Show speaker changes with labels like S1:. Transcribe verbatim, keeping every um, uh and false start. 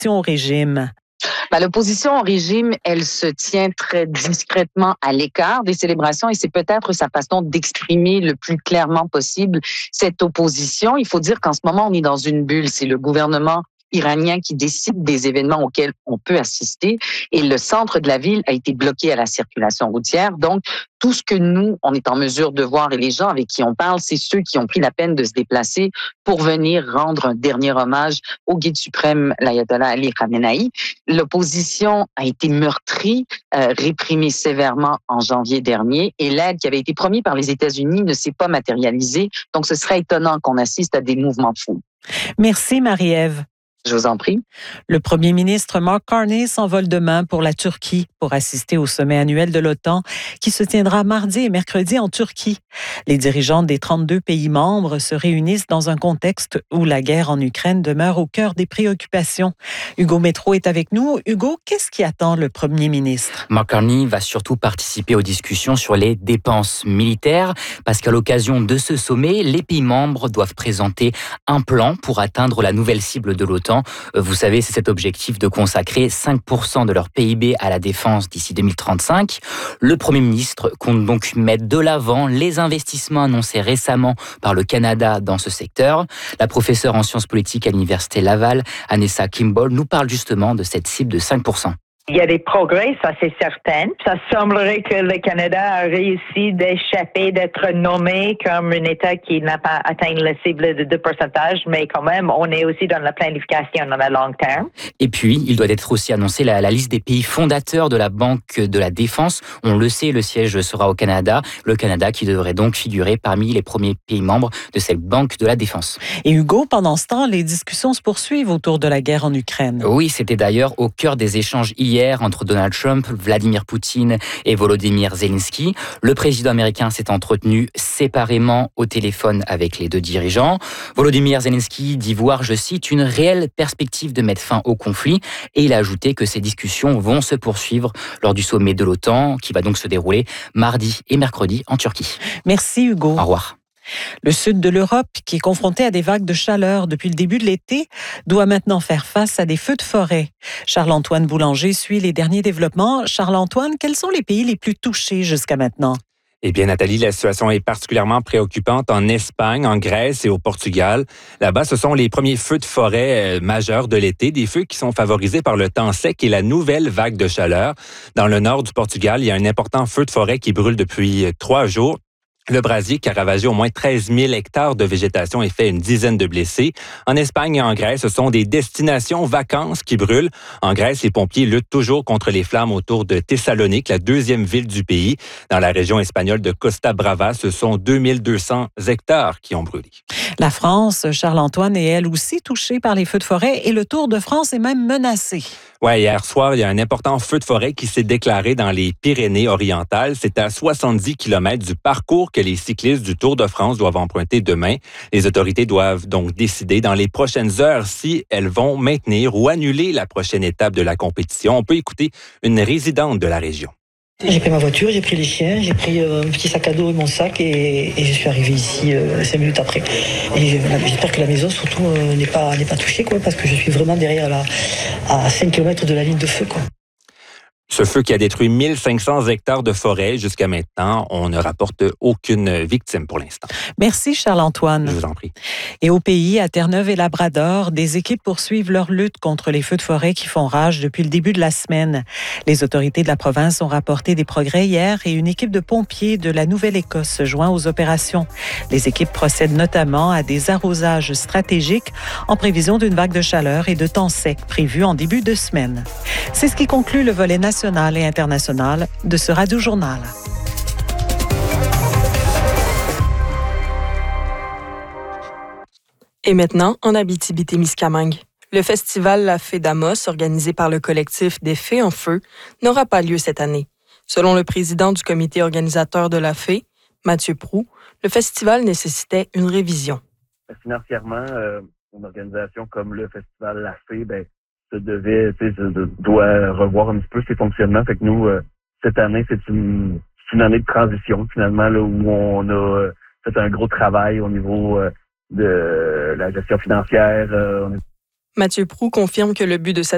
S1: l'opposition au régime?
S2: Ben, l'opposition au régime, elle se tient très discrètement à l'écart des célébrations et c'est peut-être sa façon d'exprimer le plus clairement possible cette opposition. Il faut dire qu'en ce moment, on est dans une bulle. C'est le gouvernement iranien qui décide des événements auxquels on peut assister et le centre de la ville a été bloqué à la circulation routière. Donc, tout ce que nous, on est en mesure de voir et les gens avec qui on parle, c'est ceux qui ont pris la peine de se déplacer pour venir rendre un dernier hommage au guide suprême, l'ayatollah Ali Khamenei. L'opposition a été meurtrie, euh, réprimée sévèrement en janvier dernier et l'aide qui avait été promise par les États-Unis ne s'est pas matérialisée. Donc, ce serait étonnant qu'on assiste à des mouvements de foule.
S1: Merci, Marie-Ève.
S2: Je vous en prie.
S1: Le premier ministre Mark Carney s'envole demain pour la Turquie pour assister au sommet annuel de l'OTAN qui se tiendra mardi et mercredi en Turquie. Les dirigeants des trente-deux pays membres se réunissent dans un contexte où la guerre en Ukraine demeure au cœur des préoccupations. Hugo Métro est avec nous. Hugo, qu'est-ce qui attend le premier ministre?
S3: Mark Carney va surtout participer aux discussions sur les dépenses militaires parce qu'à l'occasion de ce sommet, les pays membres doivent présenter un plan pour atteindre la nouvelle cible de l'OTAN. Vous savez, c'est cet objectif de consacrer cinq pour cent de leur P I B à la défense d'ici deux mille trente-cinq. Le Premier ministre compte donc mettre de l'avant les investissements annoncés récemment par le Canada dans ce secteur. La professeure en sciences politiques à l'Université Laval, Anessa Kimball, nous parle justement de cette cible de cinq pour cent.
S4: Il y a des progrès, ça c'est certain. Ça semblerait que le Canada a réussi d'échapper d'être nommé comme un État qui n'a pas atteint la cible de deux pour cent, mais quand même, on est aussi dans la planification dans le long terme.
S3: Et puis, il doit être aussi annoncé la, la liste des pays fondateurs de la Banque de la Défense. On le sait, le siège sera au Canada. Le Canada qui devrait donc figurer parmi les premiers pays membres de cette Banque de la Défense.
S1: Et Hugo, pendant ce temps, les discussions se poursuivent autour de la guerre en Ukraine.
S3: Oui, c'était d'ailleurs au cœur des échanges hier entre Donald Trump, Vladimir Poutine et Volodymyr Zelensky. Le président américain s'est entretenu séparément au téléphone avec les deux dirigeants. Volodymyr Zelensky dit voir, je cite, une réelle perspective de mettre fin au conflit et il a ajouté que ces discussions vont se poursuivre lors du sommet de l'OTAN qui va donc se dérouler mardi et mercredi en Turquie.
S1: Merci Hugo.
S3: Au revoir.
S1: Le sud de l'Europe, qui est confronté à des vagues de chaleur depuis le début de l'été, doit maintenant faire face à des feux de forêt. Charles-Antoine Boulanger suit les derniers développements. Charles-Antoine, quels sont les pays les plus touchés jusqu'à maintenant?
S5: Eh bien, Nathalie, la situation est particulièrement préoccupante en Espagne, en Grèce et au Portugal. Là-bas, ce sont les premiers feux de forêt euh, majeurs de l'été, des feux qui sont favorisés par le temps sec et la nouvelle vague de chaleur. Dans le nord du Portugal, il y a un important feu de forêt qui brûle depuis euh, trois jours. Le brasier qui a ravagé au moins treize mille hectares de végétation et fait une dizaine de blessés. En Espagne et en Grèce, ce sont des destinations vacances qui brûlent. En Grèce, les pompiers luttent toujours contre les flammes autour de Thessalonique, la deuxième ville du pays. Dans la région espagnole de Costa Brava, ce sont deux mille deux cents hectares qui ont brûlé.
S1: La France, Charles-Antoine, est elle aussi touchée par les feux de forêt et le Tour de France est même menacé.
S5: Oui, hier soir, il y a un important feu de forêt qui s'est déclaré dans les Pyrénées-Orientales. C'est à soixante-dix kilomètres du parcours que les cyclistes du Tour de France doivent emprunter demain. Les autorités doivent donc décider dans les prochaines heures si elles vont maintenir ou annuler la prochaine étape de la compétition. On peut écouter une résidente de la région.
S6: J'ai pris ma voiture, j'ai pris les chiens, j'ai pris euh, un petit sac à dos et mon sac et, et je suis arrivé ici euh, cinq minutes après. Et j'espère que la maison surtout euh, n'est pas, n'est pas touchée quoi, parce que je suis vraiment derrière la, à cinq kilomètres de la ligne de feu quoi.
S5: Ce feu qui a détruit mille cinq cents hectares de forêt jusqu'à maintenant, on ne rapporte aucune victime pour l'instant.
S1: Merci Charles-Antoine.
S5: Je vous en prie.
S1: Et au pays, à Terre-Neuve et Labrador, des équipes poursuivent leur lutte contre les feux de forêt qui font rage depuis le début de la semaine. Les autorités de la province ont rapporté des progrès hier et une équipe de pompiers de la Nouvelle-Écosse se joint aux opérations. Les équipes procèdent notamment à des arrosages stratégiques en prévision d'une vague de chaleur et de temps sec prévue en début de semaine. C'est ce qui conclut le volet national et international de ce radio-journal.
S7: Et maintenant, en Abitibi-Témiscamingue. Le festival La Fée d'Amos, organisé par le collectif Des Fées en Feu, n'aura pas lieu cette année. Selon le président du comité organisateur de La Fée, Mathieu Proulx, le festival nécessitait une révision.
S8: Financièrement, euh, une organisation comme le festival La Fée, ben, se devait, tu sais, doit revoir un petit peu ses fonctionnements. Fait que nous, euh, cette année, c'est une, c'est une année de transition, finalement, là, où on a euh, fait un gros travail au niveau euh, de la gestion financière. Euh, on est...
S7: Mathieu Proulx confirme que le but de cette